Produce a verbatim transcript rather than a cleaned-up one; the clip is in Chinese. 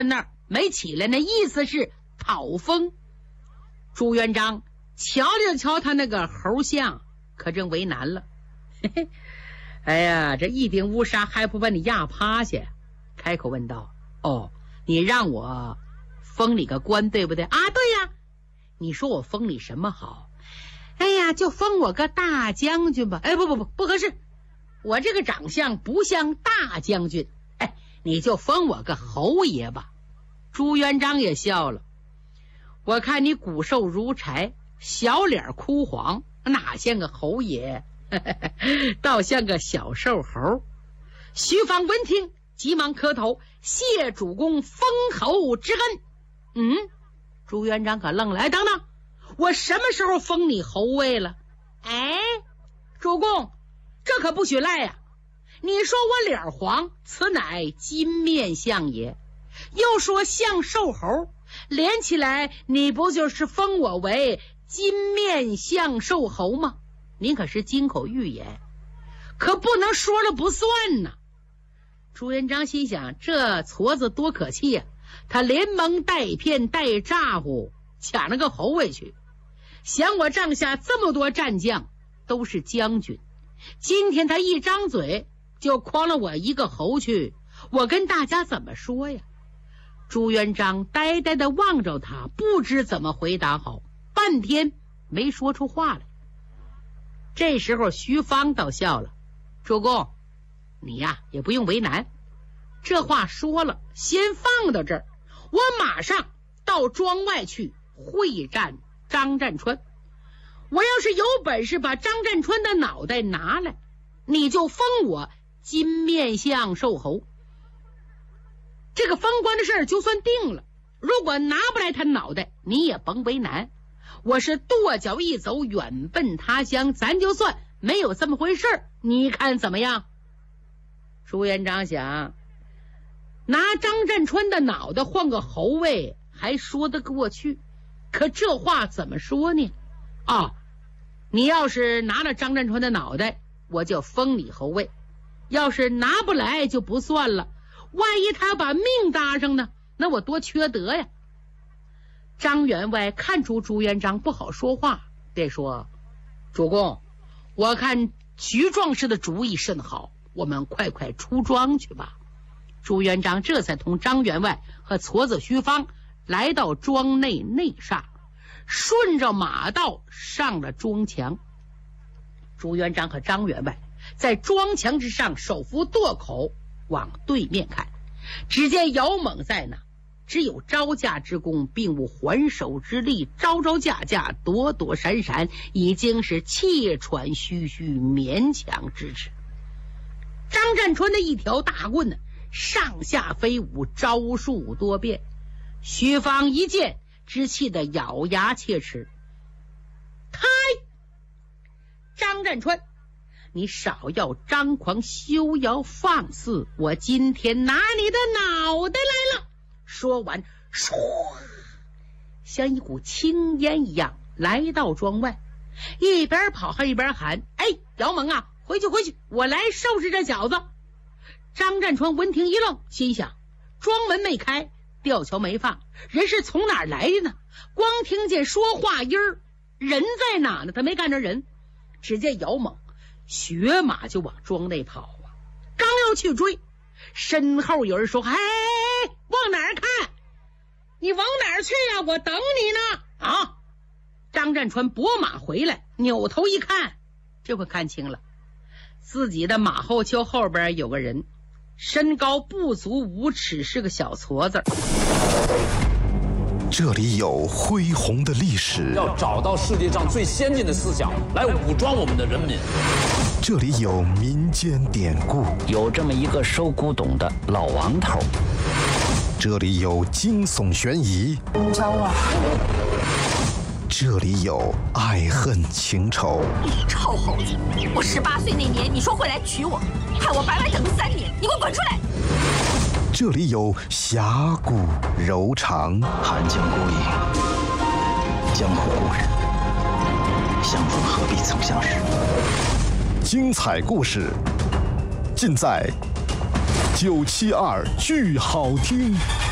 那儿没起来，那意思是讨风。朱元璋瞧了瞧他那个猴像，可真为难了。嘿嘿，哎呀，这一顶乌纱还不把你压趴下？开口问道：“哦，你让我封你个官，对不对？”啊，对呀。你说我封你什么好？哎呀，就封我个大将军吧。哎，不不不，不合适，我这个长相不像大将军。哎，你就封我个侯爷吧。朱元璋也笑了，我看你骨瘦如柴，小脸枯黄，哪像个侯爷？倒像个小瘦猴。徐芳闻听，急忙磕头，谢主公封侯之恩。嗯，朱元璋可愣了，哎，等等，我什么时候封你侯位了？哎，主公，这可不许赖呀、啊！你说我脸黄，此乃金面相也；又说像瘦猴，连起来，你不就是封我为金面相瘦猴吗？您可是金口玉言，可不能说了不算呐。朱元璋心想，这矬子多可气呀、啊！他连蒙带骗带诈唬，抢了个侯位去。想我帐下这么多战将都是将军，今天他一张嘴就诓了我一个侯去，我跟大家怎么说呀？朱元璋呆呆地望着他，不知怎么回答好，半天没说出话来。这时候徐芳倒笑了：“主公，你呀也不用为难，这话说了，先放到这儿，我马上到庄外去会战张占川。我要是有本事把张占川的脑袋拿来，你就封我金面相寿侯。这个封官的事儿就算定了，如果拿不来他脑袋，你也甭为难，我是跺脚一走，远奔他乡，咱就算没有这么回事儿，你看怎么样？”朱元璋想，拿张占川的脑袋换个侯位还说得过去，可这话怎么说呢？啊，你要是拿了张占川的脑袋，我就封你侯位；要是拿不来就不算了，万一他把命搭上呢，那我多缺德呀！张员外看出朱元璋不好说话，得说：“主公，我看徐壮士的主意甚好，我们快快出庄去吧。”朱元璋这才同张员外和矬子徐芳来到庄内内厦，顺着马道上了庄墙。朱元璋和张员外在庄墙之上手扶垛口往对面看，只见姚猛在那，只有招架之功，并无还手之力，招招架架，躲躲闪闪，已经是气喘吁吁，勉强支持。张占川的一条大棍呢，上下飞舞，招数多变。徐芳一见，只气得咬牙切齿：“开！张占川，你少要张狂，休要放肆！我今天拿你的脑袋来了！”说完，唰，像一股青烟一样来到庄外，一边跑还一边喊：“哎，姚猛啊，回去回去，我来收拾这小子！”张占川闻听一愣，心想：庄门没开，吊桥没放，人是从哪儿来的呢？光听见说话音儿，人在哪呢？他没看着人。只见姚猛学马就往庄内跑啊，刚要去追，身后有人说：“哎，往哪儿看？你往哪儿去啊？我等你呢！”啊！张占川拨马回来，扭头一看，这回看清了，自己的马后丘后边有个人，身高不足五尺，是个小矬子。 这里有恢宏的历史， 要找到世界上最先进的思想来武装我们的人民。 这里有民间典故， 有这么一个收古董的老王头。 这里有惊悚悬疑， 招啊！ 这里有爱恨情仇。 你臭猴子！我十八岁那年你说会来娶我，害我白白等了三年，你给我滚出来！ 这里有侠骨柔肠， 寒江孤影，江湖故人，相逢何必曾相识。 精彩故事尽在九七二剧好听。